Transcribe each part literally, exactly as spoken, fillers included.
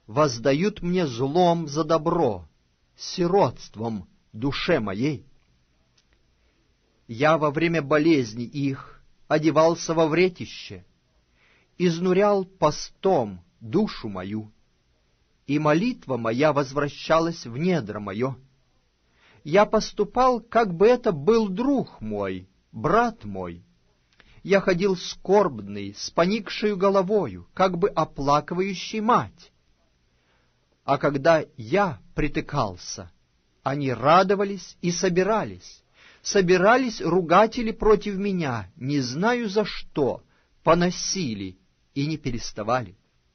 воздают мне злом за добро, сиротством душе моей. Я во время болезни их одевался во вретище, изнурял постом душу мою, и молитва моя возвращалась в недра мое. Я поступал, как бы это был друг мой, брат мой. Я ходил скорбный, с поникшей головою, как бы оплакивающий мать. А когда я притыкался, они радовались и собирались. Собирались ругатели против меня, не знаю за что, поносили и не переставали.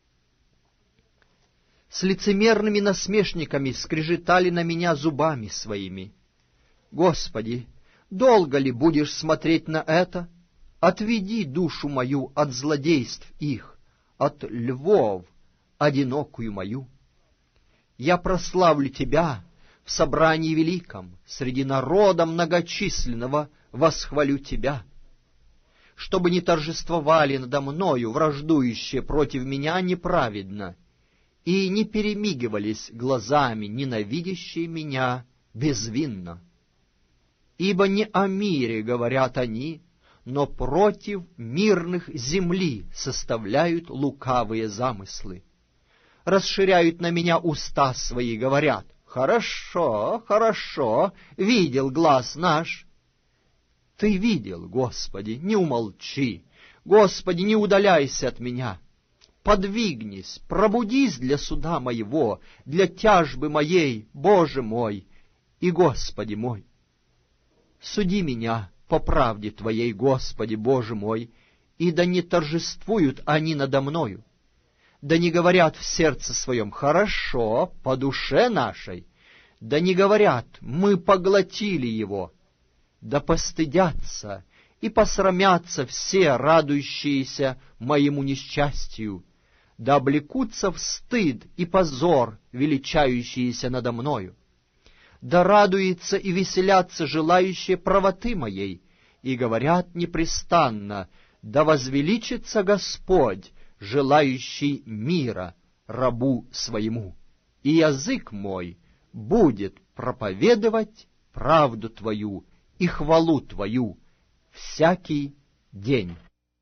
С лицемерными насмешниками скрежетали на меня зубами своими. Господи, долго ли будешь смотреть на это? Отведи душу мою от злодейств их, от львов одинокую мою. Я прославлю Тебя в собрании великом, среди народа многочисленного восхвалю Тебя. Чтобы не торжествовали надо мною враждующие против меня неправедно, и не перемигивались глазами ненавидящие меня безвинно. Ибо не о мире говорят они, но против мирных земли составляют лукавые замыслы. Расширяют на меня уста свои, говорят: «Хорошо, хорошо, видел глаз наш». Ты видел, Господи, не умолчи, Господи, не удаляйся от меня. Подвигнись, пробудись для суда моего, для тяжбы моей, Боже мой и Господи мой. Суди меня по правде Твоей, Господи, Боже мой, и да не торжествуют они надо мною, да не говорят в сердце своем: «Хорошо, по душе нашей», да не говорят: «Мы поглотили его», да постыдятся и посрамятся все радующиеся моему несчастью, да облекутся в стыд и позор величающиеся надо мною. Да радуются и веселятся желающие правоты моей, и говорят непрестанно: да возвеличится Господь, желающий мира рабу своему, и язык мой будет проповедовать правду Твою и хвалу Твою всякий день.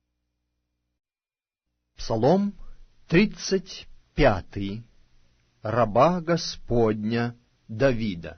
Псалом тридцать пятый. Раба Господня Давида.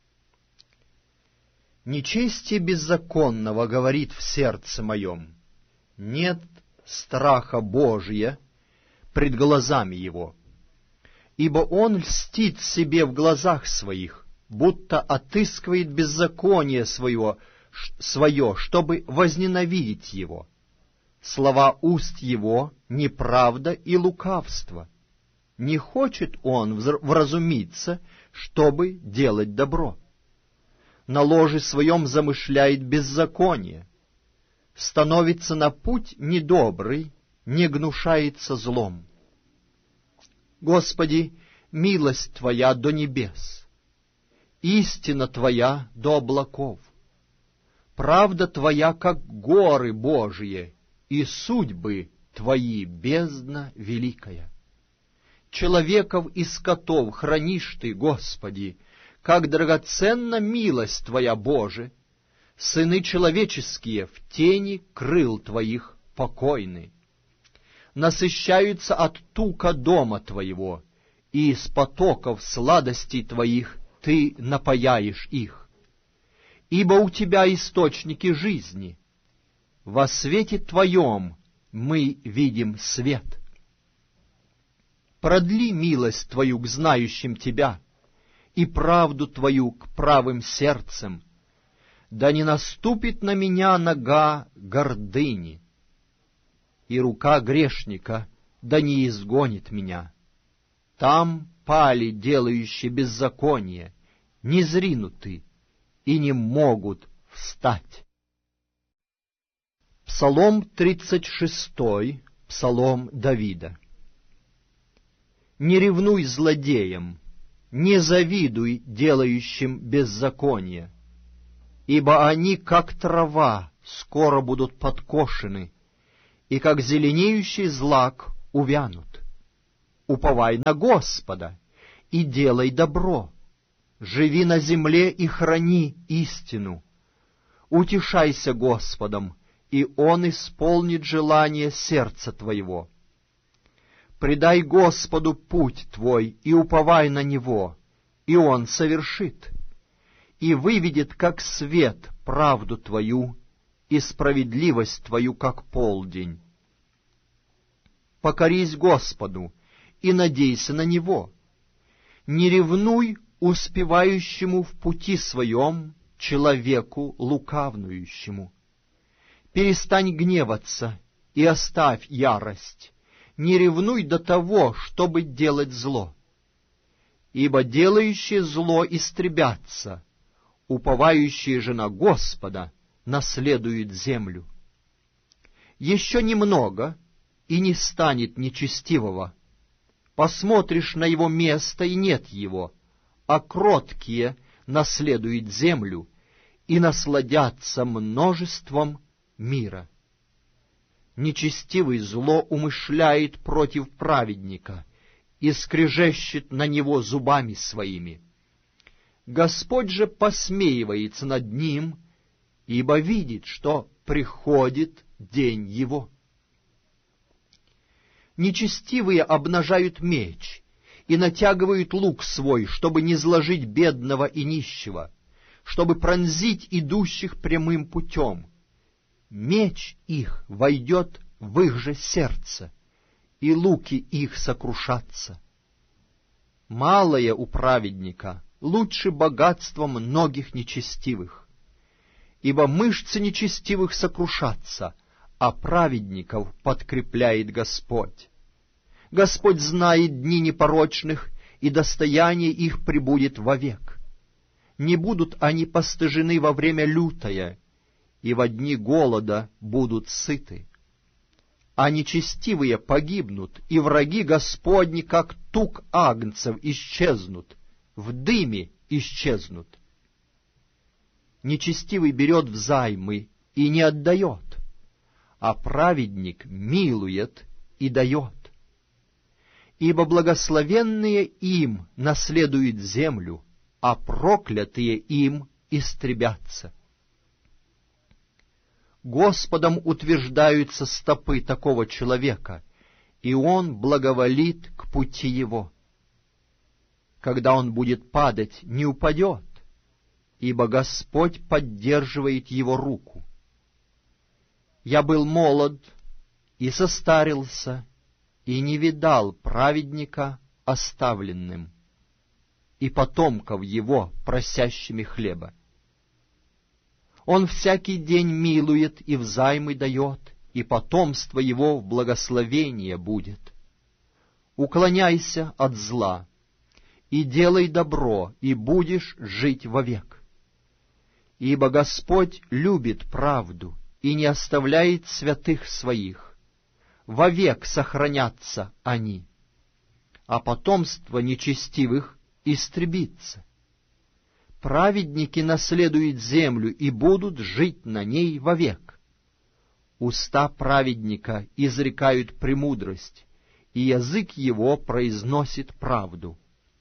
Нечестие беззаконного говорит в сердце моем: нет страха Божия пред глазами его, ибо он льстит себе в глазах своих, будто отыскивает беззаконие свое, свое, чтобы возненавидеть его. Слова уст его — неправда и лукавство. Не хочет он вразумиться, чтобы делать добро. На ложе своем замышляет беззаконие. Становится на путь недобрый, не гнушается злом. Господи, милость Твоя до небес, истина Твоя до облаков, правда Твоя, как горы Божие, и судьбы Твои бездна великая. Человеков и скотов хранишь Ты, Господи, как драгоценна милость Твоя, Боже. Сыны человеческие в тени крыл Твоих покойны. Насыщаются от тука дома Твоего, и из потоков сладостей Твоих Ты напояешь их. Ибо у Тебя источники жизни. Во свете Твоем мы видим свет. Продли милость Твою к знающим Тебя и правду Твою к правым сердцем. Да не наступит на меня нога гордыни, и рука грешника да не изгонит меня. Там пали делающие беззаконие, не зринуты и не могут встать. Псалом тридцать шестой, псалом Давида. Не ревнуй злодеям, не завидуй делающим беззаконие, ибо они, как трава, скоро будут подкошены, и как зеленеющий злак увянут. уповай на Господа и делай добро. Живи на земле и храни истину. Утешайся Господом, и Он исполнит желание сердца твоего. Предай Господу путь твой и уповай на Него, и Он совершит, и выведет, как свет, правду твою, и справедливость твою, как полдень. Покорись Господу и надейся на Него. Не ревнуй успевающему в пути своем человеку лукавнующему. Перестань гневаться и оставь ярость. Не ревнуй до того, чтобы делать зло. Ибо делающие зло истребятся, уповающие же на Господа наследуют землю. Еще немного, и не станет нечестивого. Посмотришь на его место, и нет его, а кроткие наследуют землю и насладятся множеством мира. Нечестивый зло умышляет против праведника и скрежещет на него зубами своими. Господь же посмеивается над ним, ибо видит, что приходит день его. Нечестивые обнажают меч и натягивают лук свой, чтобы не зложить бедного и нищего, чтобы пронзить идущих прямым путем. Меч их войдет в их же сердце, и луки их сокрушатся. Малое у праведника лучше богатства многих нечестивых, ибо мышцы нечестивых сокрушатся, а праведников подкрепляет Господь. Господь знает дни непорочных, и достояние их пребудет вовек. Не будут они постыжены во время лютое, и во дни голода будут сыты. А нечестивые погибнут, и враги Господни, как тук агнцев, исчезнут, в дыме исчезнут. Нечестивый берет взаймы и не отдает, а праведник милует и дает. Ибо благословенные им наследуют землю, а проклятые им истребятся. Господом утверждаются стопы такого человека, и он благоволит к пути его. Когда он будет падать, не упадет, ибо Господь поддерживает его руку. Я был молод и состарился, и не видал праведника оставленным, и потомков его просящими хлеба. Он всякий день милует и взаймы дает, и потомство его в благословение будет. Уклоняйся от зла, и делай добро, и будешь жить вовек. Ибо Господь любит правду и не оставляет святых своих. Вовек сохранятся они, а потомство нечестивых истребится. Праведники наследуют землю и будут жить на ней вовек. Уста праведника изрекают премудрость, и язык его произносит правду.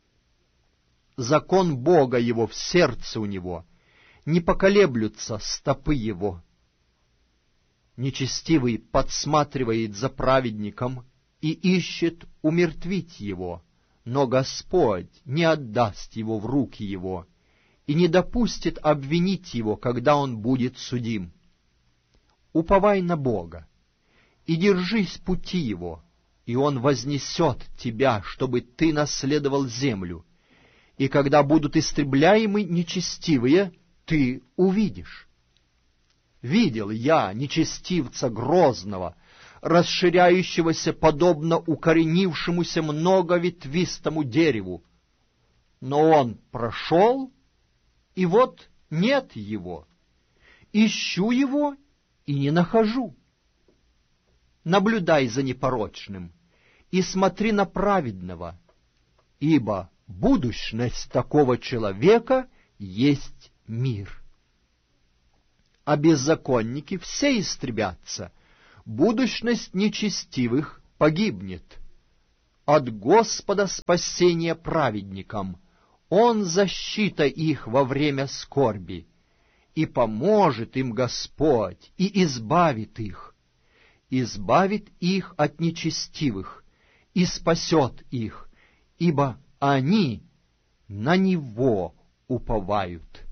Закон Бога его в сердце у него, не поколеблются стопы его. Нечестивый подсматривает за праведником и ищет умертвить его, но Господь не отдаст его в руки его и не допустит обвинить его, когда он будет судим. Уповай на Бога и держись пути его, и он вознесет тебя, чтобы ты наследовал землю, и когда будут истребляемы нечестивые, ты увидишь. Видел я нечестивца грозного, расширяющегося подобно укоренившемуся многоветвистому дереву, но он прошел, и вот нет его. Ищу его и не нахожу. Наблюдай за непорочным и смотри на праведного, ибо будущность такого человека есть мир. А беззаконники все истребятся, будущность нечестивых погибнет. от Господа спасение праведникам, Он защита их во время скорби, и поможет им Господь, и избавит их, избавит их от нечестивых, и спасет их, ибо они на Него уповают.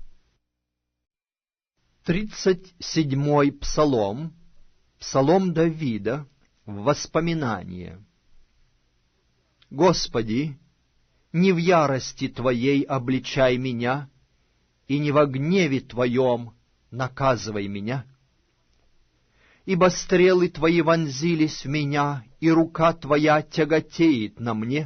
Тридцать седьмой псалом, псалом Давида, в воспоминание. Господи, не в ярости Твоей обличай меня, и не во гневе Твоем наказывай меня. Ибо стрелы Твои вонзились в меня, и рука Твоя тяготеет на мне.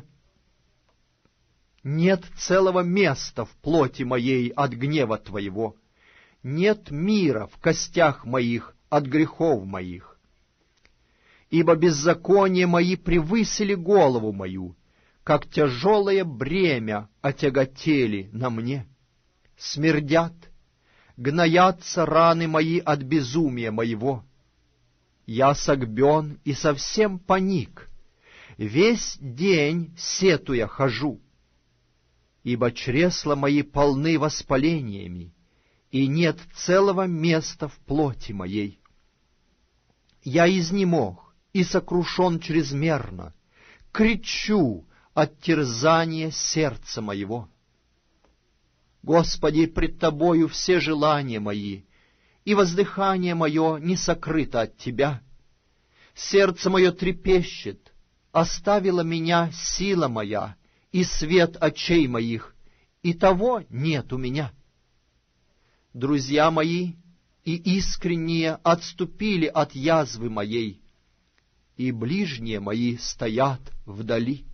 Нет целого места в плоти моей от гнева Твоего, нет мира в костях моих от грехов моих. Ибо беззакония мои превысили голову мою, как тяжелое бремя отяготели на мне. Смердят, гноятся раны мои от безумия моего. Я согбен и совсем паник, весь день сетуя хожу, ибо чресла мои полны воспалениями, и нет целого места в плоти моей. Я изнемог и сокрушен чрезмерно, кричу от терзания сердца моего. Господи, пред Тобою все желания мои, и воздыхание мое не сокрыто от Тебя. Сердце мое трепещет, оставила меня сила моя, и свет очей моих, и того нет у меня. Друзья мои и искренние отступили от язвы моей, и ближние мои стоят вдали.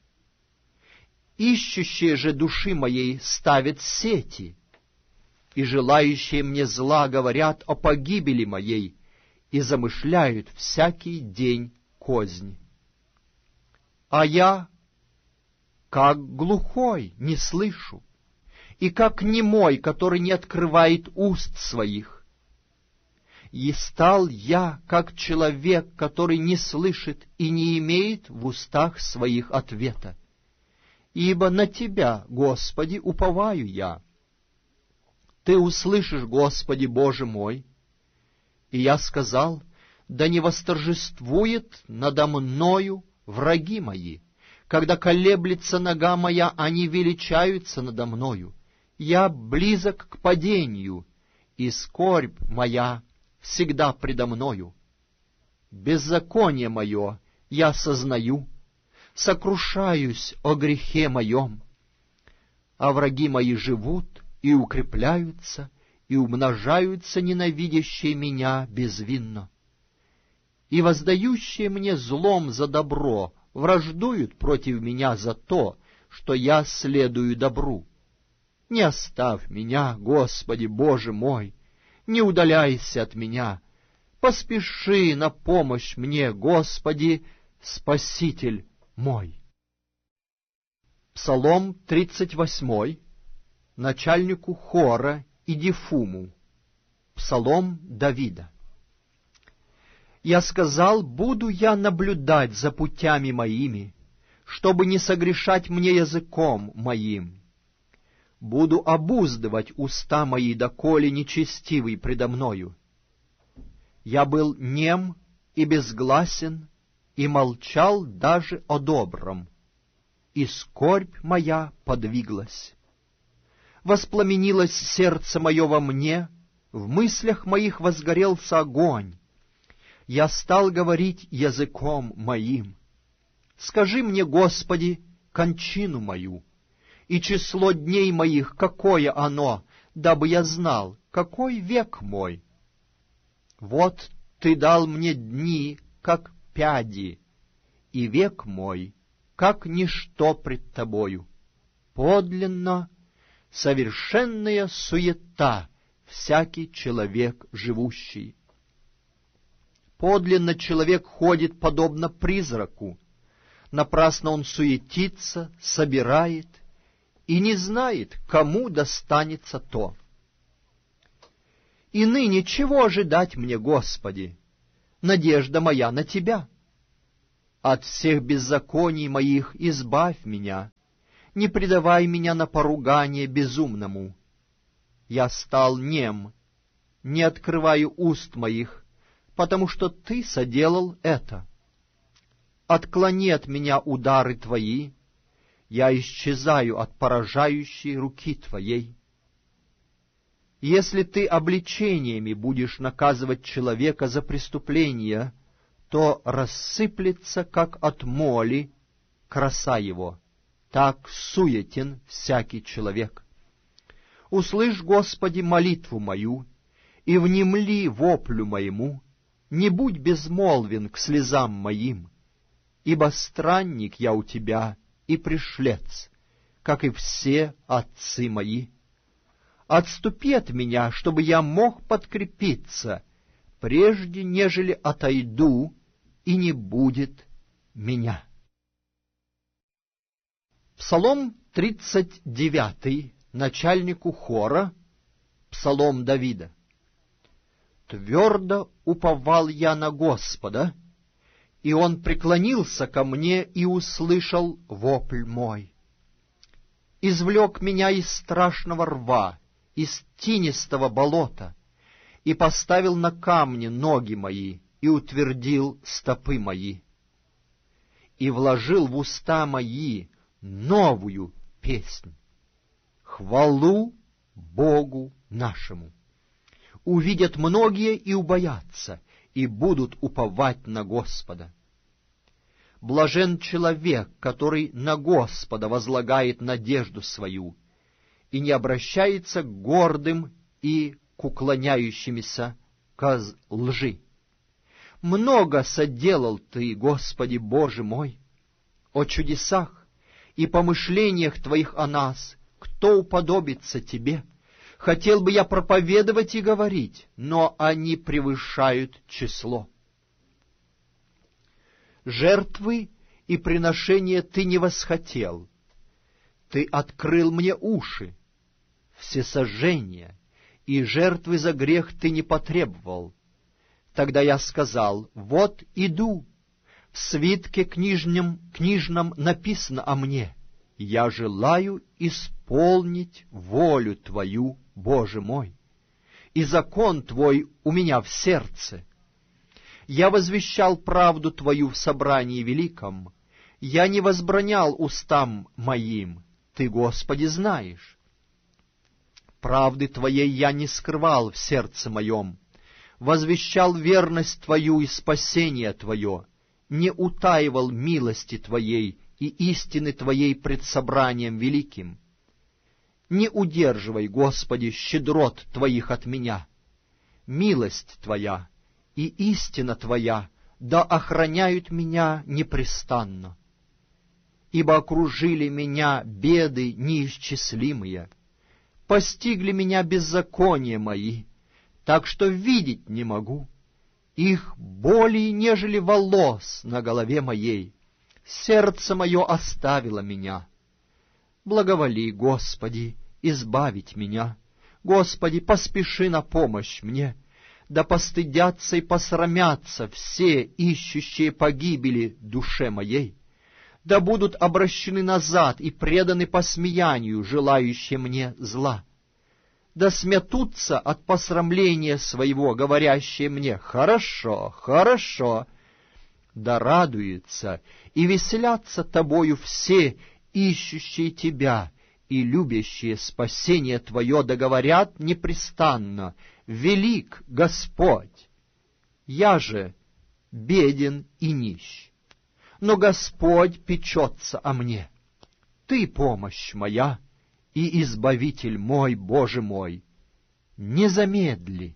Ищущие же души моей ставят сети, и желающие мне зла говорят о погибели моей, и замышляют всякий день кознь. А я, как глухой, не слышу, и как немой, который не открывает уст своих. И стал я, как человек, который не слышит и не имеет в устах своих ответа. Ибо на Тебя, Господи, уповаю я. Ты услышишь, Господи, Боже мой. И я сказал, да не восторжествует надо мною враги мои. Когда колеблется нога моя, они величаются надо мною. Я близок к падению, и скорбь моя всегда предо мною. Беззаконие мое я сознаю, сокрушаюсь о грехе моем. А враги мои живут и укрепляются, и умножаются ненавидящие меня безвинно. И воздающие мне злом за добро враждуют против меня за то, что я следую добру. Не оставь меня, Господи, Боже мой, не удаляйся от меня, поспеши на помощь мне, Господи, Спаситель мой. Псалом тридцать восьмой, начальнику хора Идифуму, псалом Давида. Я сказал, буду я наблюдать за путями моими, чтобы не согрешать мне языком моим. Буду обуздывать уста мои, доколе нечестивый предо мною. Я был нем и безгласен, и молчал даже о добром, и скорбь моя подвиглась. Воспламенилось сердце мое во мне, в мыслях моих возгорелся огонь. Я стал говорить языком моим. Скажи мне, Господи, кончину мою, и число дней моих, какое оно, дабы я знал, какой век мой. Вот Ты дал мне дни, как пяди, и век мой, как ничто пред Тобою. Подлинно совершенная суета всякий человек живущий. Подлинно человек ходит подобно призраку, напрасно он суетится, собирает, и не знает, кому достанется то. И ныне чего ожидать мне, Господи? Надежда моя на Тебя. От всех беззаконий моих избавь меня, не предавай меня на поругание безумному. Я стал нем, не открываю уст моих, потому что Ты соделал это. Отклони от меня удары Твои, я исчезаю от поражающей руки Твоей. Если Ты обличениями будешь наказывать человека за преступление, то рассыплется, как от моли, краса его. Так суетен всякий человек. Услышь, Господи, молитву мою, и внемли воплю моему, не будь безмолвен к слезам моим, ибо странник я у Тебя и пришлец, как и все отцы мои. Отступи от меня, чтобы я мог подкрепиться, прежде нежели отойду, и не будет меня. Псалом тридцать девятый, начальнику хора, псалом Давида. «Твердо уповал я на Господа, и Он преклонился ко мне и услышал вопль мой. Извлек меня из страшного рва, из тинистого болота, и поставил на камни ноги мои, и утвердил стопы мои, и вложил в уста мои новую песнь, хвалу Богу нашему. Увидят многие и убоятся, и будут уповать на Господа. Блажен человек, который на Господа возлагает надежду свою, и не обращается к гордым и к уклоняющимися к лжи. Много соделал Ты, Господи Боже мой, о чудесах и помышлениях Твоих о нас, кто уподобится Тебе? Хотел бы я проповедовать и говорить, но они превышают число. Жертвы и приношения Ты не восхотел, Ты открыл мне уши, всесожжения, и жертвы за грех Ты не потребовал. Тогда я сказал: вот иду, в свитке книжном, книжном написано о мне: я желаю исполнить волю Твою, Боже мой, и закон Твой у меня в сердце. Я возвещал правду Твою в собрании великом, я не возбранял устам моим, Ты, Господи, знаешь. Правды Твоей я не скрывал в сердце моем, возвещал верность Твою и спасение Твое, не утаивал милости Твоей и истины Твоей пред собранием великим. Не удерживай, Господи, щедрот Твоих от меня. Милость Твоя и истина Твоя да охраняют меня непрестанно. Ибо окружили меня беды неисчислимые, постигли меня беззакония мои, так что видеть не могу. Их более, нежели волос на голове моей. Сердце мое оставило меня. Благоволи, Господи, избавить меня. Господи, поспеши на помощь мне. Да постыдятся и посрамятся все, ищущие погибели душе моей. Да будут обращены назад и преданы посмеянию, желающие мне зла. Да смятутся от посрамления своего, говорящие мне: хорошо, хорошо. Да радуются и веселятся Тобою все, ищущие Тебя и любящие спасение Твое, да говорят непрестанно: велик Господь. Я же беден и нищ, но Господь печется о мне. Ты помощь моя и избавитель мой, Боже мой, не замедли.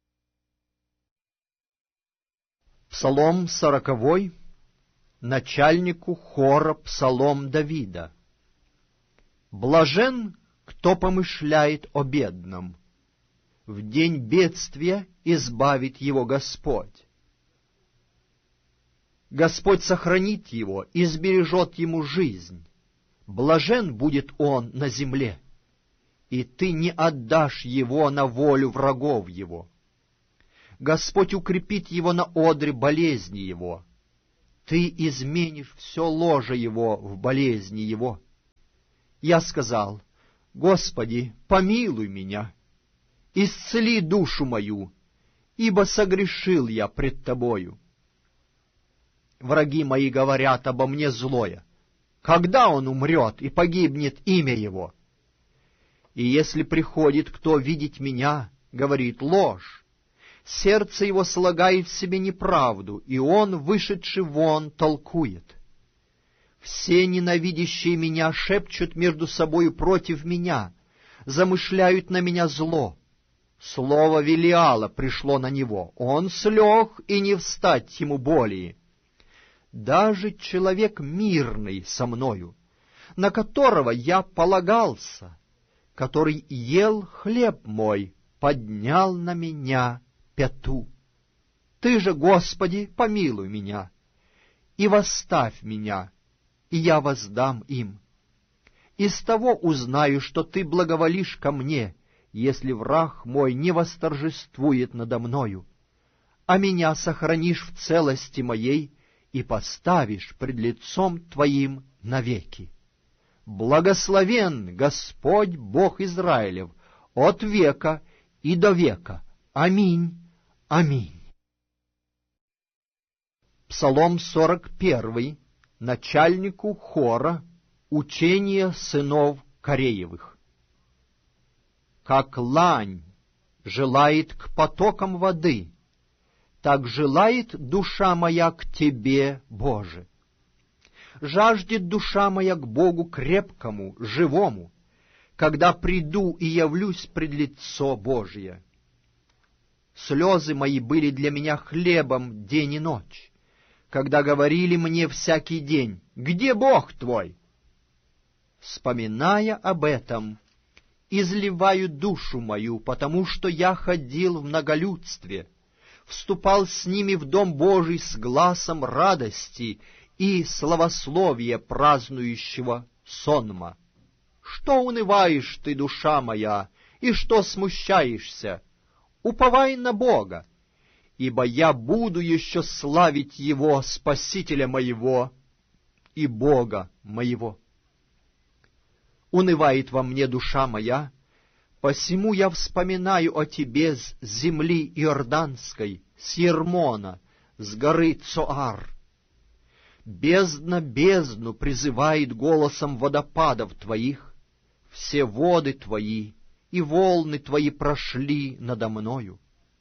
Псалом сороковой, начальнику хора, псалом Давида. Блажен, кто помышляет о бедном, в день бедствия избавит его Господь. Господь сохранит его и сбережет ему жизнь. Блажен будет он на земле, и ты не отдашь его на волю врагов его. Господь укрепит его на одре болезни его, ты изменишь все ложе его в болезни его. Я сказал: Господи, помилуй меня, исцели душу мою, ибо согрешил я пред Тобою. Враги мои говорят обо мне злое: когда он умрет и погибнет имя его? И если приходит кто видеть меня, говорит ложь, сердце его слагает в себе неправду, и он, вышедший вон, толкует. Все ненавидящие меня шепчут между собою против меня, замышляют на меня зло. Слово Велиала пришло на него, он слег, и не встать ему более. Даже человек мирный со мною, на которого я полагался, который ел хлеб мой, поднял на меня пяту. Ты же, Господи, помилуй меня, и восставь меня, и я воздам им. Из того узнаю, что Ты благоволишь ко мне, если враг мой не восторжествует надо мною, а меня сохранишь в целости моей и поставишь пред лицом Твоим навеки. Благословен Господь Бог Израилев от века и до века. Аминь. Аминь. Псалом сорок первый. Начальнику хора учения сынов Кореевых. Как лань желает к потокам воды, так желает душа моя к Тебе, Боже. Жаждет душа моя к Богу крепкому, живому, когда приду и явлюсь пред лицо Божие. Слезы мои были для меня хлебом день и ночь, когда говорили мне всякий день: где Бог твой? Вспоминая об этом, изливаю душу мою, потому что я ходил в многолюдстве, вступал с ними в дом Божий с гласом радости и славословия празднующего сонма. Что унываешь ты, душа моя, и что смущаешься? Уповай на Бога, ибо я буду еще славить Его, Спасителя моего и Бога моего. Унывает во мне душа моя, посему я вспоминаю о Тебе с земли Иорданской, с Ермона, с горы Цоар. Бездна бездну призывает голосом водопадов Твоих, все воды Твои и волны Твои прошли надо мною.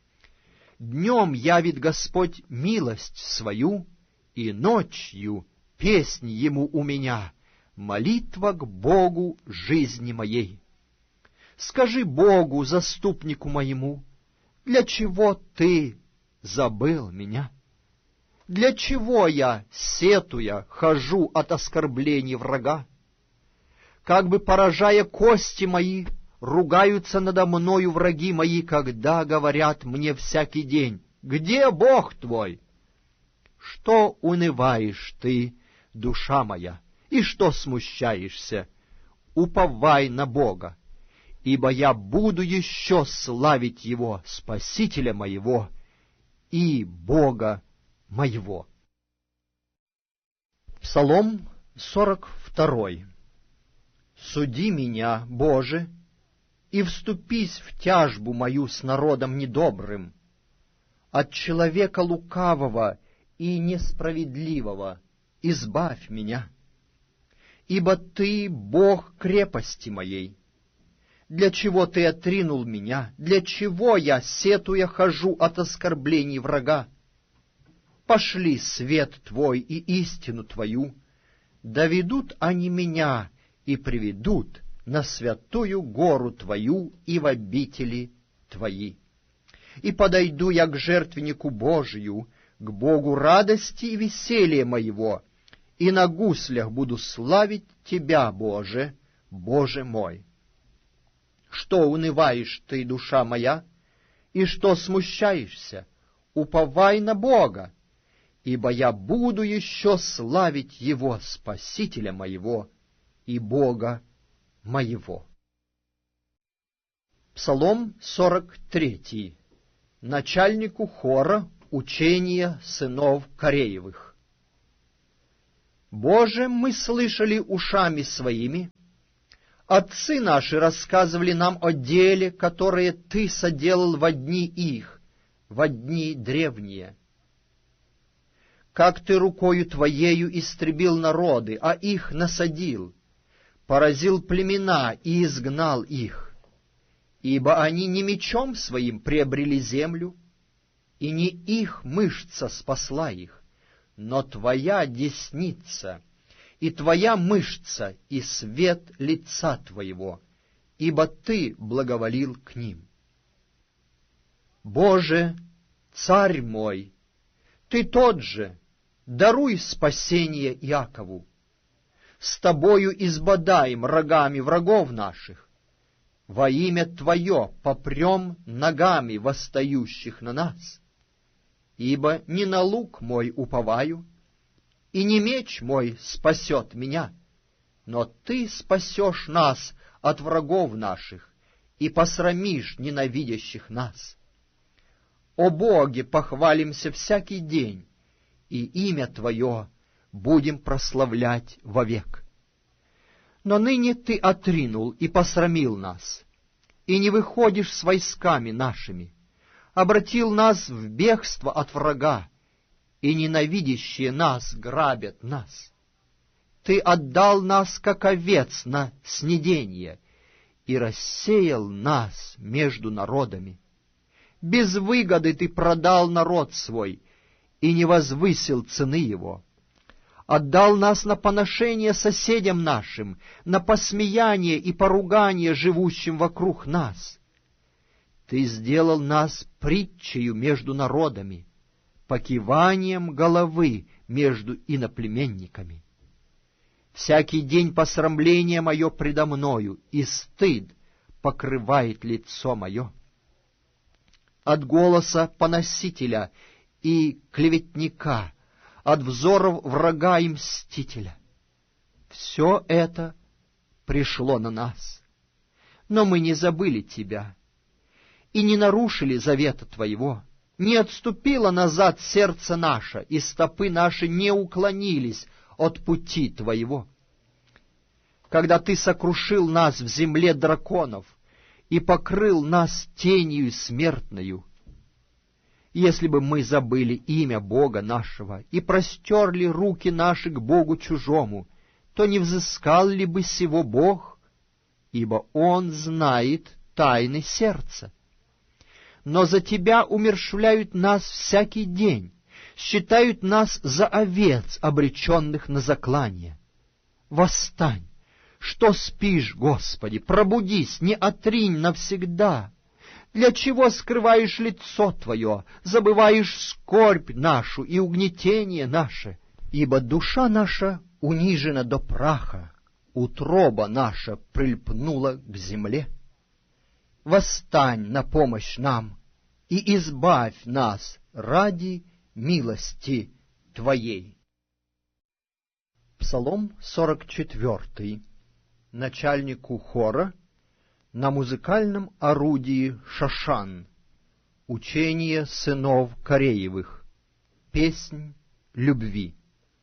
Днем явит Господь милость свою, и ночью песнь Ему у меня, молитва к Богу жизни моей. Скажи Богу, заступнику моему, для чего Ты забыл меня? Для чего я, сетуя, хожу от оскорблений врага? Как бы поражая кости мои, ругаются надо мною враги мои, когда говорят мне всякий день: где Бог твой? Что унываешь ты, душа моя, и что смущаешься? Уповай на Бога, ибо я буду еще славить Его, Спасителя моего и Бога моего. Псалом сорок второй. Суди меня, Боже, и вступись в тяжбу мою с народом недобрым. От человека лукавого и несправедливого избавь меня. Ибо Ты — Бог крепости моей. Для чего Ты отринул меня? Для чего я, сетуя, хожу от оскорблений врага? Пошли свет Твой и истину Твою, доведут они меня и приведут на святую гору Твою и в обители Твои. И подойду я к жертвеннику Божию, к Богу радости и веселья моего, и на гуслях буду славить Тебя, Боже, Боже мой. Что унываешь ты, душа моя, и что смущаешься? Уповай на Бога, ибо я буду еще славить Его, Спасителя моего и Бога моего. Псалом сорок третий. Начальнику хора учения сынов Кореевых. Боже, мы слышали ушами своими, отцы наши рассказывали нам о деле, которое Ты соделал во дни их, во дни древние. Как Ты рукою Твоею истребил народы, а их насадил, поразил племена и изгнал их, ибо они не мечом своим приобрели землю, и не их мышца спасла их, но Твоя десница, и Твоя мышца, и свет лица Твоего, ибо Ты благоволил к ним. Боже, Царь мой, Ты тот же, даруй спасение Иакову. С Тобою избодаем рогами врагов наших. Во имя Твое попрем ногами восстающих на нас. Ибо не на лук мой уповаю, и не меч мой спасет меня, но Ты спасешь нас от врагов наших и посрамишь ненавидящих нас. О Боге, похвалимся всякий день, и имя Твое будем прославлять вовек. Но ныне Ты отринул и посрамил нас, и не выходишь с войсками нашими, обратил нас в бегство от врага, и ненавидящие нас грабят нас. Ты отдал нас, как овец, на снедение, и рассеял нас между народами. Без выгоды Ты продал народ свой, и не возвысил цены его. Отдал нас на поношение соседям нашим, на посмеяние и поругание живущим вокруг нас. Ты сделал нас притчею между народами, покиванием головы между иноплеменниками. Всякий день посрамление мое предо мною, и стыд покрывает лицо мое. От голоса поносителя и клеветника, от взоров врага и мстителя. Все это пришло на нас, но мы не забыли Тебя и не нарушили завета Твоего, не отступило назад сердце наше, и стопы наши не уклонились от пути Твоего. Когда Ты сокрушил нас в земле драконов и покрыл нас тенью смертною, если бы мы забыли имя Бога нашего и простерли руки наши к Богу чужому, то не взыскал ли бы сего Бог, ибо Он знает тайны сердца. Но за Тебя умерщвляют нас всякий день, считают нас за овец, обреченных на заклание. Восстань! Что спишь, Господи? Пробудись, не отринь навсегда! Для чего скрываешь лицо Твое, забываешь скорбь нашу и угнетение наше? Ибо душа наша унижена до праха, утроба наша прильпнула к земле. Восстань на помощь нам и избавь нас ради милости Твоей. Псалом сорок четвертый. Начальнику хора на музыкальном орудии шашан. Учение сынов Кореевых. Песнь любви.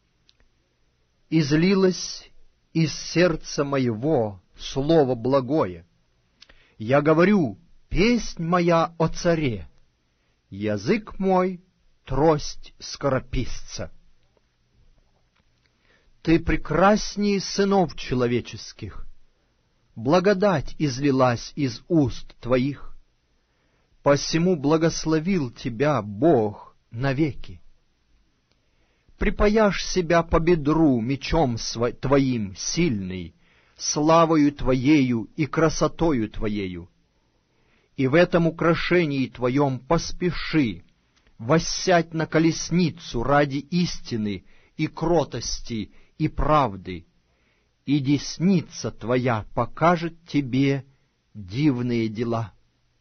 Излилось из сердца моего слово благое. Я говорю, песнь моя о царе, язык мой — трость скорописца. Ты прекрасней сынов человеческих, благодать излилась из уст Твоих, посему благословил Тебя Бог навеки. Припаяшь себя по бедру мечом Твоим сильный, славою Твоею и красотою Твоею, и в этом украшении Твоем поспеши воссядь на колесницу ради истины и кротости и правды, и десница Твоя покажет Тебе дивные дела.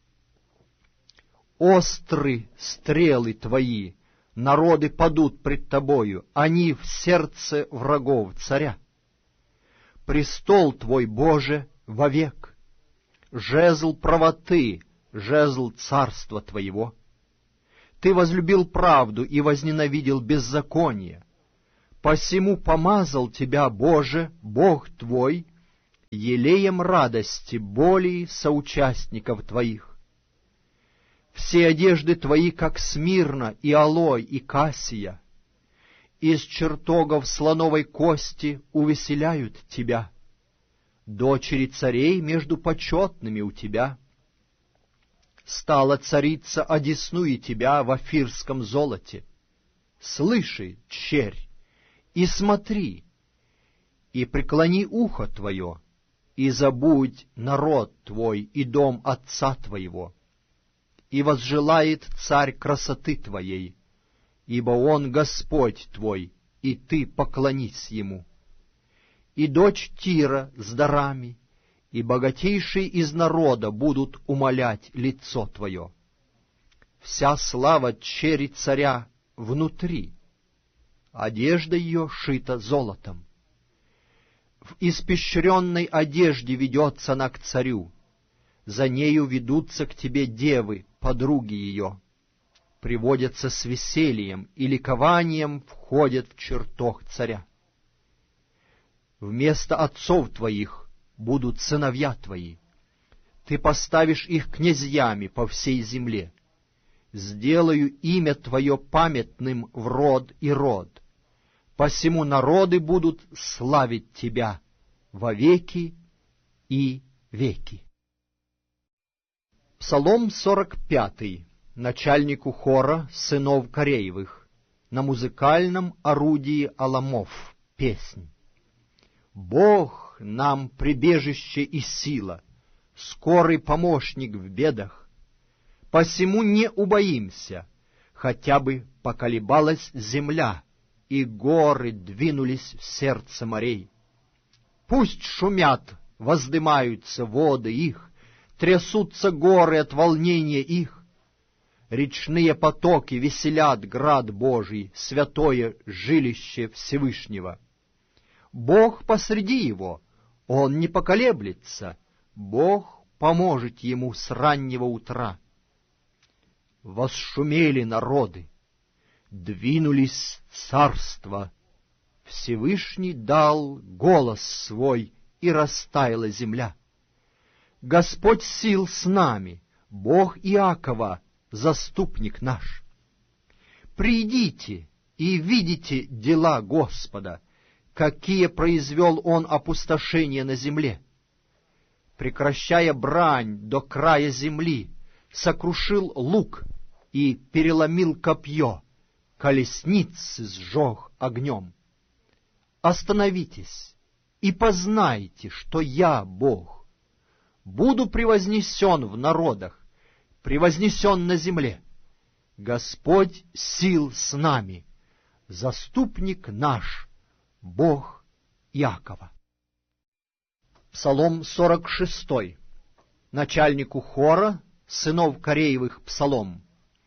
Остры стрелы Твои, народы падут пред Тобою, они в сердце врагов царя. Престол Твой, Боже, вовек, жезл правоты, жезл царства Твоего. Ты возлюбил правду и возненавидел беззаконие. Посему помазал тебя, Боже, Бог твой, елеем радости более соучастников твоих. Все одежды твои, как смирна, и алой, и кассия, из чертогов слоновой кости увеселяют тебя. Дочери царей между почетными у тебя. Стала царица одесную тебя в офирском золоте. Слыши, черь, и смотри, и преклони ухо твое, и забудь народ твой и дом отца твоего. И возжелает царь красоты твоей, ибо он Господь твой, и ты поклонись ему. И дочь Тира с дарами, и богатейшие из народа будут умолять лицо твое. Вся слава чери царя внутри, одежда ее шита золотом. В испещренной одежде ведется она к царю, за нею ведутся к тебе девы, подруги ее, приводятся с весельем и ликованием входят в чертог царя. Вместо отцов твоих будут сыновья твои, ты поставишь их князьями по всей земле. Сделаю имя твое памятным в род и род, посему народы будут славить тебя во веки и веки. Псалом сорок пятый. Начальнику хора сынов Кореевых, на музыкальном орудии аламов, песнь. Бог нам прибежище и сила, скорый помощник в бедах. Посему не убоимся, хотя бы поколебалась земля, и горы двинулись в сердце морей. Пусть шумят, воздымаются воды их, трясутся горы от волнения их. Речные потоки веселят град Божий, святое жилище Всевышнего. Бог посреди его, он не поколеблется, Бог поможет ему с раннего утра. Восшумели народы, двинулись царства, Всевышний дал голос свой, и растаяла земля. Господь сил с нами, Бог Иакова, заступник наш. Придите и видите дела Господа, какие произвел Он опустошения на земле. Прекращая брань до края земли, сокрушил лук и переломил копье, колесницы сжег огнем. Остановитесь и познайте, что я Бог. Буду превознесен в народах, превознесен на земле. Господь сил с нами, заступник наш, Бог Иакова. Псалом сорок шестой. Начальнику хора сынов Кореевых псалом.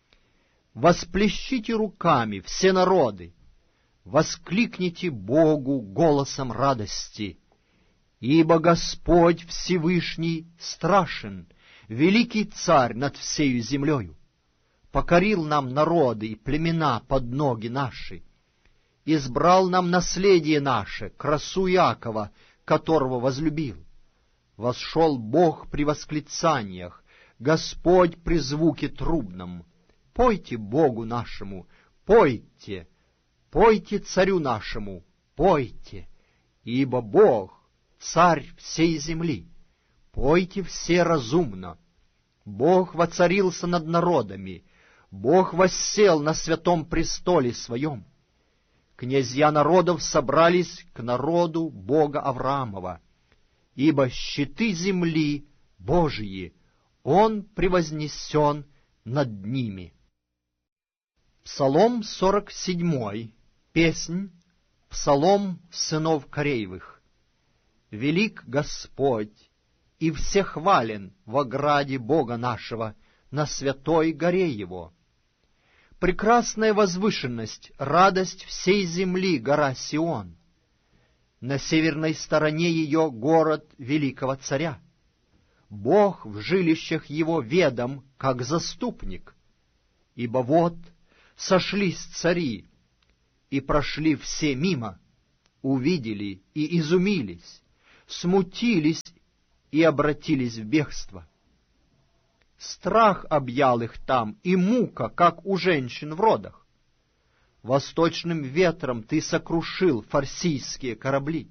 Восплещите руками все народы, воскликните Богу голосом радости, ибо Господь Всевышний страшен, великий царь над всею землею. Покорил нам народы и племена под ноги наши, избрал нам наследие наше, красу Иакова, которого возлюбил. Восшел Бог при восклицаниях, Господь при звуке трубном. Пойте Богу нашему, пойте, пойте царю нашему, пойте, ибо Бог — царь всей земли. Пойте все разумно. Бог воцарился над народами, Бог воссел на святом престоле своем. Князья народов собрались к народу Бога Авраамова, ибо щиты земли Божьи, Он превознесен над ними. Псалом сорок седьмой. Песнь, псалом сынов Кореевых. Велик Господь, и всехвален в ограде Бога нашего, на святой горе Его. Прекрасная возвышенность, радость всей земли гора Сион. На северной стороне ее город великого царя. Бог в жилищах его ведом, как заступник. Ибо вот сошлись цари, и прошли все мимо, увидели и изумились, смутились и обратились в бегство. Страх объял их там, и мука, как у женщин в родах. Восточным ветром ты сокрушил фарсийские корабли.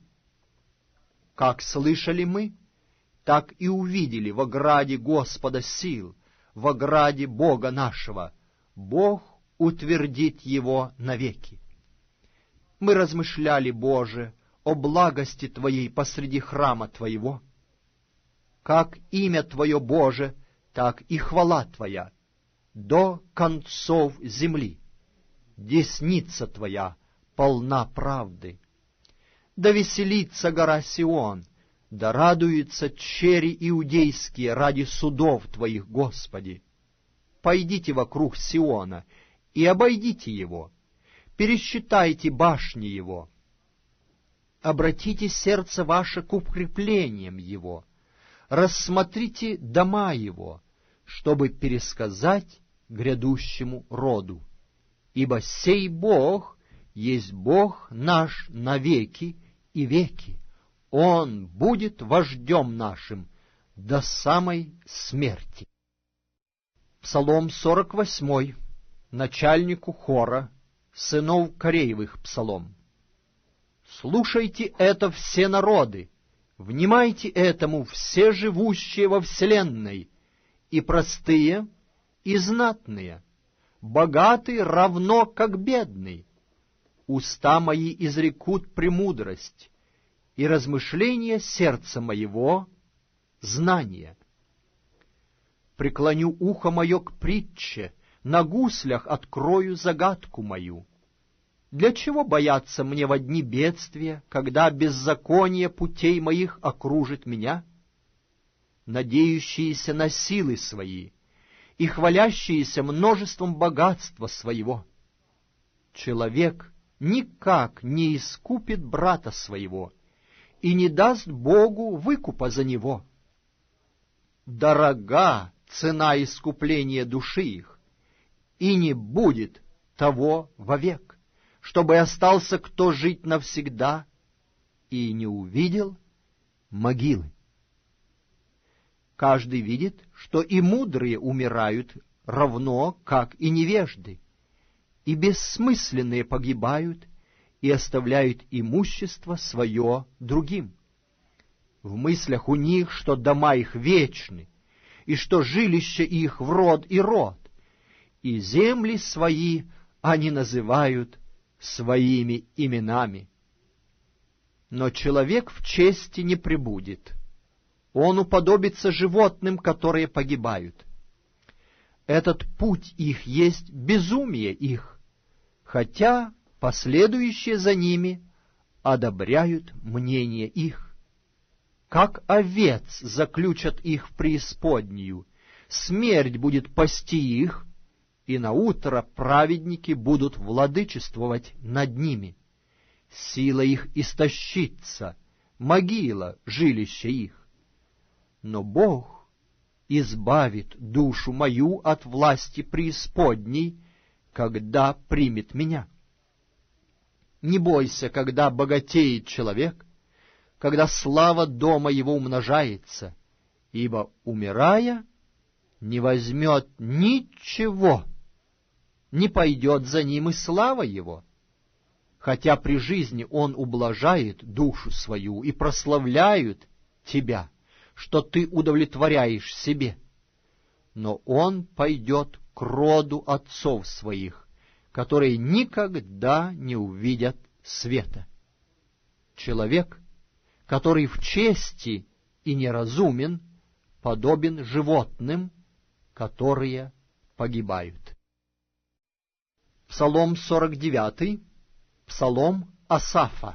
Как слышали мы, так и увидели в ограде Господа сил, в ограде Бога нашего. Бог утвердит его навеки. Мы размышляли, Боже, о благости Твоей посреди храма Твоего. Как имя Твое, Боже, так и хвала Твоя до концов земли. Десница Твоя полна правды. Да веселится гора Сион, да радуются чери иудейские ради судов Твоих, Господи. Пойдите вокруг Сиона и обойдите его, пересчитайте башни его. Обратите сердце ваше к укреплениям его, рассмотрите дома его, чтобы пересказать грядущему роду. Ибо сей Бог есть Бог наш навеки и веки. Он будет вождем нашим до самой смерти. Псалом сорок восьмой, начальнику хора, сынов Кореевых псалом. Слушайте это все народы, внимайте этому все живущие во вселенной, и простые, и знатные, богатый равно как бедный. Уста мои изрекут премудрость, и размышления сердца моего — знание. Преклоню ухо мое к притче, на гуслях открою загадку мою. Для чего бояться мне во дни бедствия, когда беззаконие путей моих окружит меня? Надеющиеся на силы свои и хвалящиеся множеством богатства своего. Человек никак не искупит брата своего и не даст Богу выкупа за него. Дорога цена искупления души их, и не будет того вовек, чтобы остался кто жить навсегда и не увидел могилы. Каждый видит, что и мудрые умирают равно, как и невежды, и бессмысленные погибают и оставляют имущество свое другим. В мыслях у них, что дома их вечны, и что жилище их в род и род, и земли свои они называют своими именами. Но человек в чести не пребудет. Он уподобится животным, которые погибают. Этот путь их есть безумие их, хотя последующие за ними одобряют мнение их. Как овец заключат их в преисподнюю, смерть будет пасти их, и наутро праведники будут владычествовать над ними. Сила их истощится, могила — жилище их. Но Бог избавит душу мою от власти преисподней, когда примет меня. Не бойся, когда богатеет человек, когда слава дома его умножается, ибо, умирая, не возьмет ничего, не пойдет за ним и слава его. Хотя при жизни он ублажает душу свою и прославляет тебя, что ты удовлетворяешь себе, но он пойдет к роду отцов своих, которые никогда не увидят света. Человек, который в чести и неразумен, подобен животным, которые погибают. Псалом сорок девятый, псалом Асафа.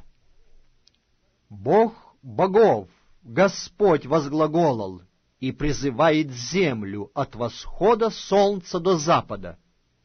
Бог богов, Господь возглаголал и призывает землю от восхода солнца до запада.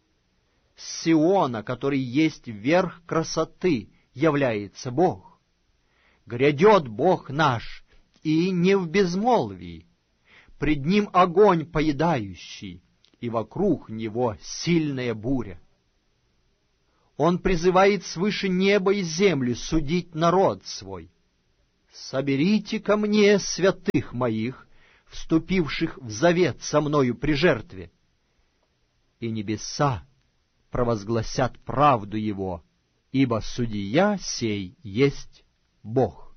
С Сиона, который есть верх красоты, является Бог. Грядет Бог наш, и не в безмолвии. Пред Ним огонь поедающий, и вокруг Него сильная буря. Он призывает свыше неба и земли судить народ свой. Соберите ко мне святых моих, вступивших в завет со мною при жертве, и небеса провозгласят правду его, ибо судья сей есть Бог.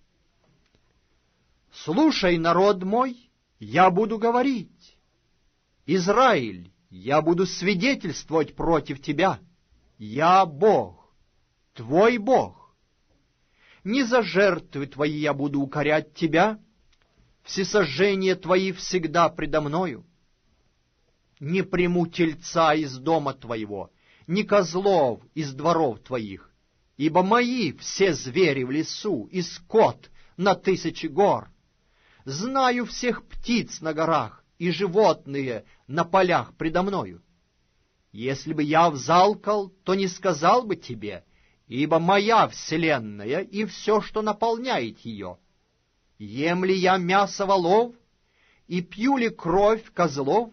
Слушай, народ мой, я буду говорить. Израиль, я буду свидетельствовать против тебя. Я Бог, твой Бог. Не за жертвы твои я буду укорять тебя, всесожжения твои всегда предо мною. Не приму тельца из дома твоего, ни козлов из дворов твоих, ибо мои все звери в лесу и скот на тысячи гор. Знаю всех птиц на горах и животные на полях предо мною. Если бы я взалкал, то не сказал бы тебе, ибо моя вселенная и все, что наполняет ее. Ем ли я мясо волов и пью ли кровь козлов?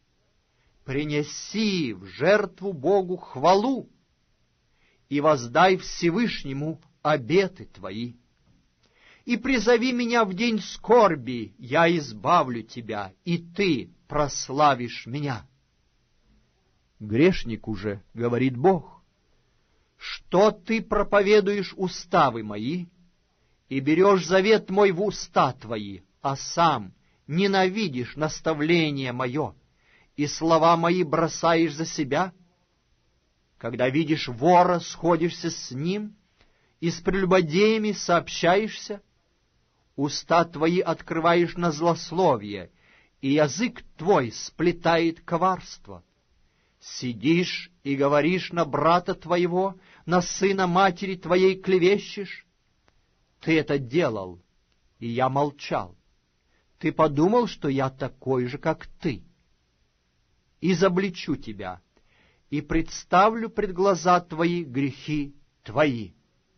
Принеси в жертву Богу хвалу и воздай Всевышнему обеты твои. И призови меня в день скорби, я избавлю тебя, и ты прославишь меня. Грешнику же говорит Бог: что ты проповедуешь уставы мои и берешь завет мой в уста твои, а сам ненавидишь наставление мое и слова мои бросаешь за себя? Когда видишь вора, сходишься с ним и с прелюбодеями сообщаешься? Уста твои открываешь на злословие, и язык твой сплетает коварство. Сидишь и говоришь на брата твоего, на сына матери твоей клевещешь? Ты это делал, и я молчал. Ты подумал, что я такой же, как ты. Изобличу тебя и представлю пред глаза твои грехи твои.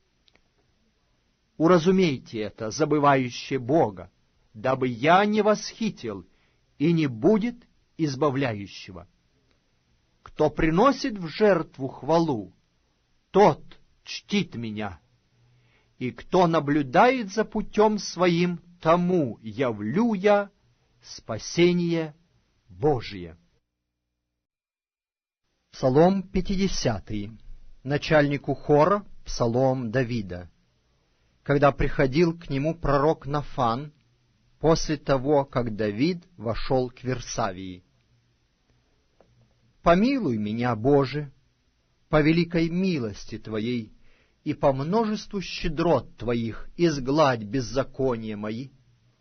Уразумейте это, забывающее Бога, дабы я не восхитил, и не будет избавляющего. Кто приносит в жертву хвалу, тот чтит меня, и кто наблюдает за путем своим, тому явлю я спасение Божие. Псалом пятидесятый. Начальнику хора псалом Давида. Когда приходил к нему пророк Нафан, после того, как Давид вошел к Версавии. «Помилуй меня, Боже, по великой милости Твоей и по множеству щедрот Твоих изгладь беззакония мои.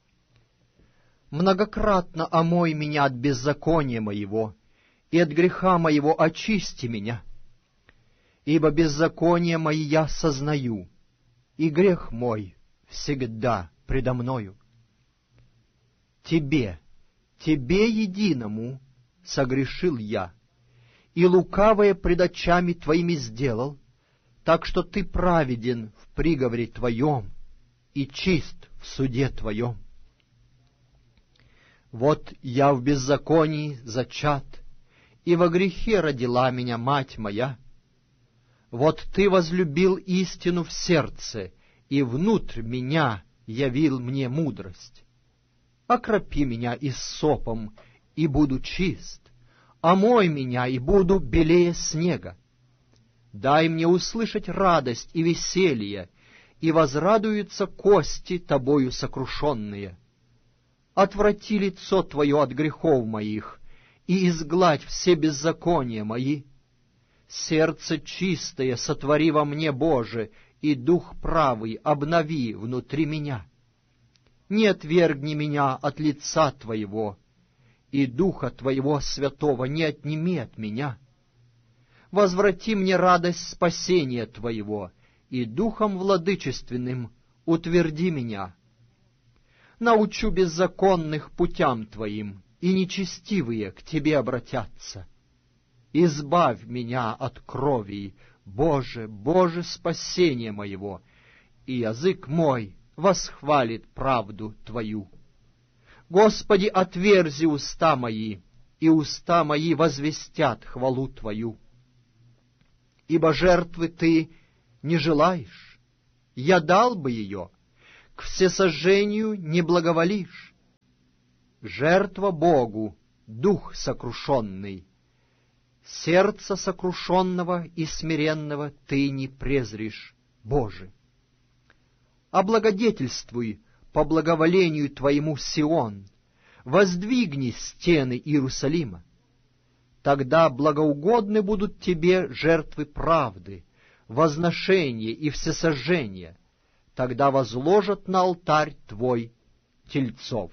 Многократно омой меня от беззакония моего, и от греха моего очисти меня, ибо беззаконие мои я сознаю, и грех мой всегда предо мною. Тебе, Тебе единому согрешил я, и лукавое пред очами Твоими сделал, так что Ты праведен в приговоре Твоем и чист в суде Твоем. Вот я в беззаконии зачат, и во грехе родила меня мать моя. Вот Ты возлюбил истину в сердце, и внутрь меня явил мне мудрость. Окропи меня иссопом, и буду чист, омой меня, и буду белее снега. Дай мне услышать радость и веселье, и возрадуются кости Тобою сокрушенные. Отврати лицо Твое от грехов моих, и изгладь все беззакония мои. Сердце чистое сотвори во мне, Боже, и дух правый обнови внутри меня. Не отвергни меня от лица Твоего, и Духа Твоего Святого не отними от меня. Возврати мне радость спасения Твоего, и Духом владычественным утверди меня. Научу беззаконных путям Твоим, и нечестивые к Тебе обратятся. Избавь меня от крови, Боже, Боже, спасение моего, и язык мой восхвалит правду Твою. Господи, отверзи уста мои, и уста мои возвестят хвалу Твою. ибо жертвы ты не желаешь. Я дал бы ее, к всесожжению не благоволишь. Жертва Богу, дух сокрушенный, сердце сокрушенного и смиренного ты не презришь, Боже. Облагодетельствуй по благоволению Твоему Сион, воздвигни стены Иерусалима. Тогда благоугодны будут Тебе жертвы правды, возношения и всесожжения. Тогда возложат на алтарь Твой тельцов.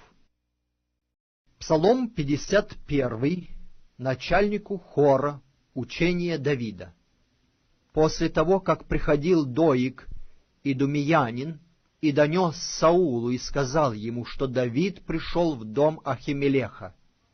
Псалом пятьдесят первый, начальнику хора, учение Давида. После того, как приходил Доик, идумеянин, и донес Саулу и сказал ему, что Давид пришел в дом Ахимелеха: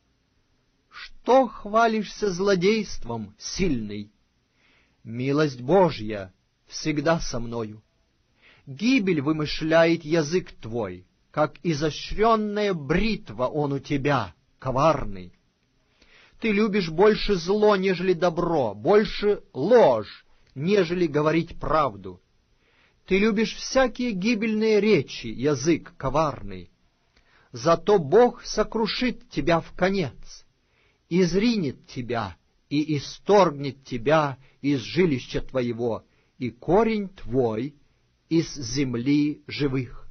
«Что хвалишься злодейством, сильный? Милость Божья всегда со мною. Гибель вымышляет язык твой, как изощренная бритва он у тебя, коварный. Ты любишь больше зло, нежели добро, больше ложь, нежели говорить правду. Ты любишь всякие гибельные речи, язык коварный. Зато Бог сокрушит тебя вконец, изринет тебя и исторгнет тебя из жилища твоего, и корень твой из земли живых.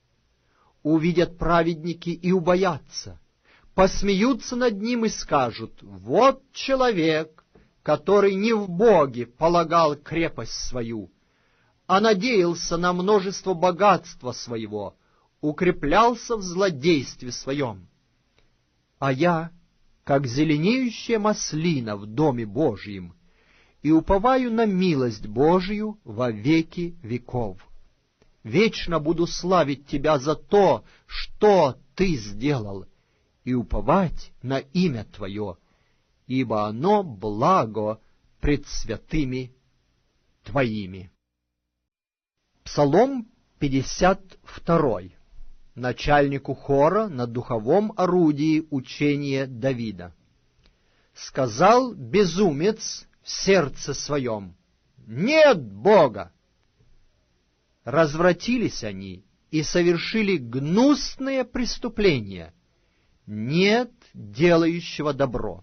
Увидят праведники и убоятся, посмеются над ним и скажут: вот человек, который не в Боге полагал крепость свою, а надеялся на множество богатства своего, укреплялся в злодействе своем. А я, как зеленеющая маслина в доме Божьем, и уповаю на милость Божию во веки веков. Вечно буду славить Тебя за то, что Ты сделал, и уповать на имя Твое, ибо оно благо пред святыми Твоими». Псалом пятьдесят второй, начальнику хора на духовом орудии учения Давида. Сказал безумец в сердце своем: «Нет Бога!» Развратились они и совершили гнусное преступление. Нет делающего добро.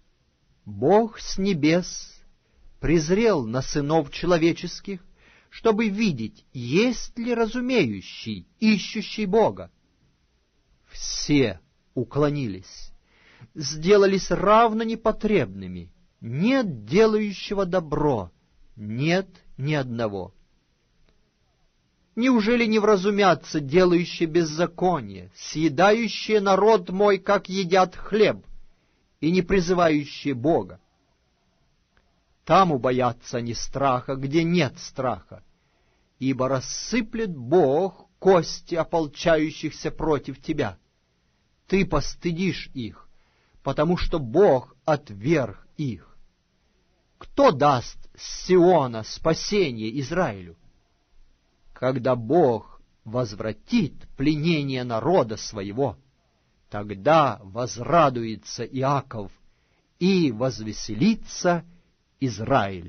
Бог с небес презрел на сынов человеческих, чтобы видеть, есть ли разумеющий, ищущий Бога. Все уклонились, сделались равно непотребными. Нет делающего добро, нет ни одного. Неужели не вразумятся делающие беззаконие, съедающие народ мой, как едят хлеб, и не призывающие Бога? Там убоятся они страха, где нет страха, ибо рассыплет Бог кости ополчающихся против тебя. Ты постыдишь их, потому что Бог отверг их. Кто даст с Сиона спасение Израилю? Когда Бог возвратит пленение народа своего, тогда возрадуется Иаков и возвеселится Израиль.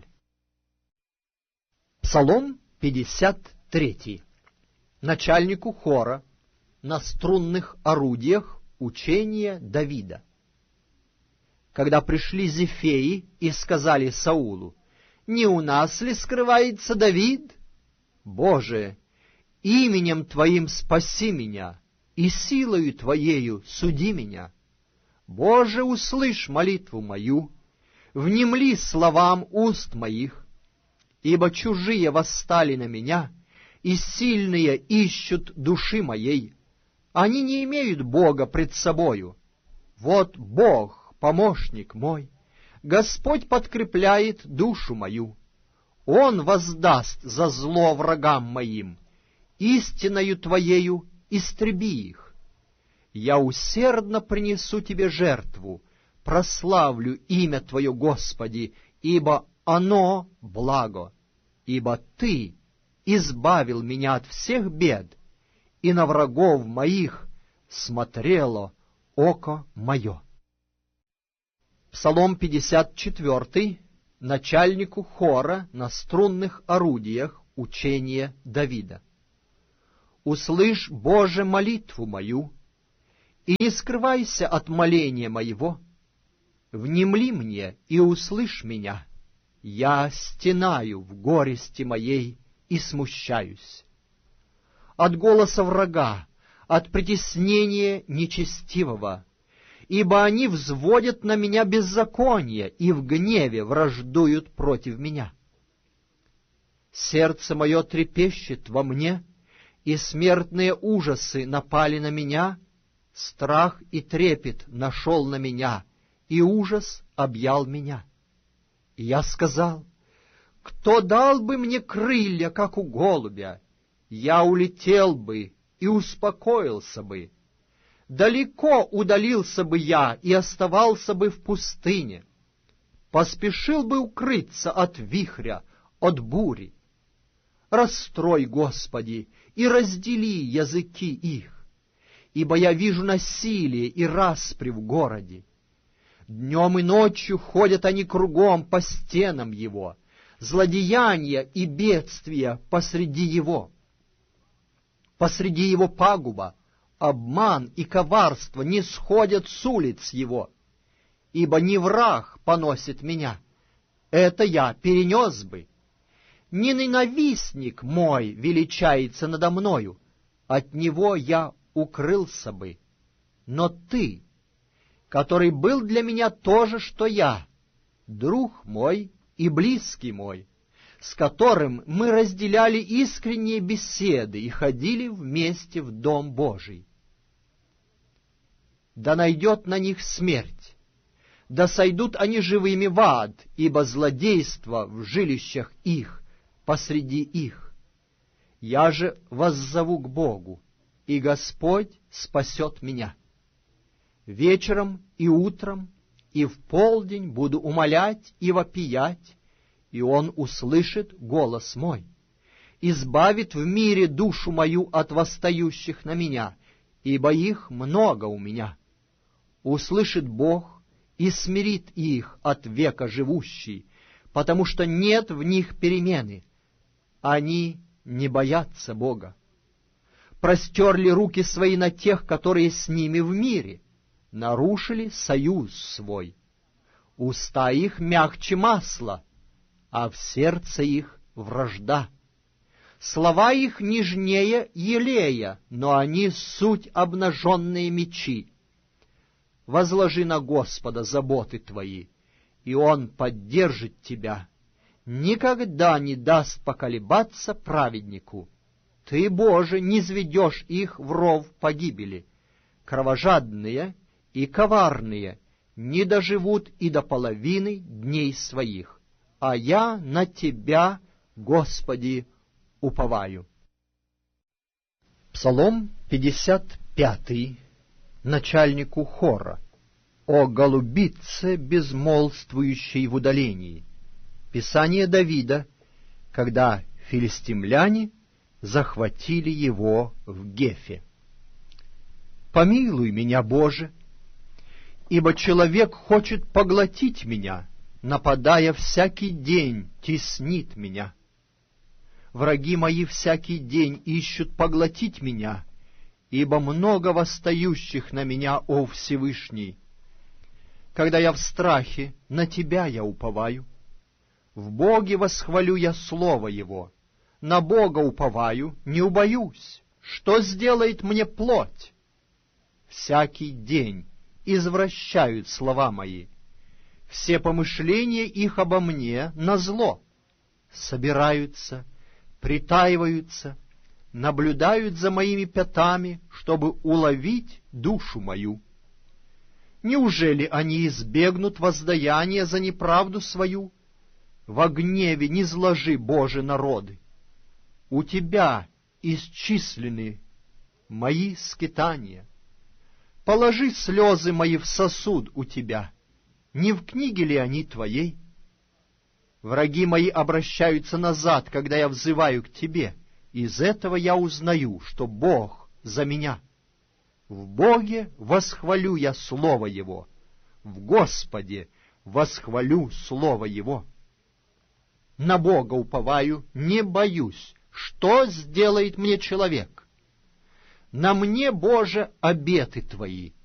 Псалом пятьдесят третий. Начальнику хора на струнных орудиях учения Давида. Когда пришли зефеи и сказали Саулу: «Не у нас ли скрывается Давид? Боже, именем Твоим спаси меня, и силою Твоею суди меня. Боже, услышь молитву мою, внемли словам уст моих, ибо чужие восстали на меня, и сильные ищут души моей. Они не имеют Бога пред собою. Вот Бог, помощник мой, Господь подкрепляет душу мою. Он воздаст за зло врагам моим, истиною Твоею истреби их. Я усердно принесу Тебе жертву, прославлю имя Твое, Господи, ибо оно благо, ибо Ты избавил меня от всех бед, и на врагов моих смотрело око мое». Псалом пятьдесят четвертый, начальнику хора на струнных орудиях учения Давида. Услышь, Боже, молитву мою, и не скрывайся от моления моего. Внемли мне и услышь меня. Я стенаю в горести моей и смущаюсь. От голоса врага, от притеснения нечестивого, ибо они взводят на меня беззаконие и в гневе враждуют против меня. Сердце мое трепещет во мне, и смертные ужасы напали на меня, страх и трепет нашел на меня, и ужас объял меня. И я сказал: кто дал бы мне крылья, как у голубя, я улетел бы и успокоился бы. Далеко удалился бы я и оставался бы в пустыне, поспешил бы укрыться от вихря, от бури. Расстрой, Господи, и раздели языки их, ибо я вижу насилие и распри в городе. Днем и ночью ходят они кругом по стенам его, злодеяния и бедствия посреди его. Посреди его пагуба обман и коварство не сходят с улиц его, ибо не враг поносит меня, это я перенес бы. Не ненавистник мой величается надо мною, от него я укрылся бы. Но ты, который был для меня то же, что я, друг мой и близкий мой, с которым мы разделяли искренние беседы и ходили вместе в Дом Божий. Да найдет на них смерть, да сойдут они живыми в ад, ибо злодейство в жилищах их, посреди их. Я же воззову к Богу, и Господь спасет меня. Вечером и утром и в полдень буду умолять и вопиять, и Он услышит голос мой, избавит в мире душу мою от восстающих на меня, ибо их много у меня. Услышит Бог и смирит их от века живущий, потому что нет в них перемены. Они не боятся Бога. Простерли руки свои на тех, которые с ними в мире, нарушили союз свой. Уста их мягче масла, а в сердце их вражда. Слова их нежнее елея, но они суть обнаженные мечи. Возложи на Господа заботы твои, и Он поддержит тебя. Никогда не даст поколебаться праведнику. Ты, Боже, низведешь их в ров погибели. Кровожадные и коварные не доживут и до половины дней своих. А я на Тебя, Господи, уповаю. Псалом пятьдесят пятый, начальнику хора, о голубице, безмолвствующей в удалении. Писание Давида, когда филистимляне захватили его в Гефе. «Помилуй меня, Боже, ибо человек хочет поглотить меня, нападая всякий день, теснит меня. Враги мои всякий день ищут поглотить меня, ибо много восстающих на меня, о Всевышний. Когда я в страхе, на Тебя я уповаю. В Боге восхвалю я слово Его, на Бога уповаю, не убоюсь. Что сделает мне плоть? Всякий день извращают слова мои, все помышления их обо мне назло. Собираются, притаиваются, наблюдают за моими пятами, чтобы уловить душу мою. Неужели они избегнут воздаяния за неправду свою? Во гневе не зложи, Боже, народы. У Тебя исчислены мои скитания. Положи слезы мои в сосуд у Тебя. Не в книге ли они Твоей? Враги мои обращаются назад, когда я взываю к Тебе. Из этого я узнаю, что Бог за меня. В Боге восхвалю я Слово Его, в Господе восхвалю Слово Его. на Бога уповаю, не боюсь, что сделает мне человек. На мне, Боже, обеты Твои,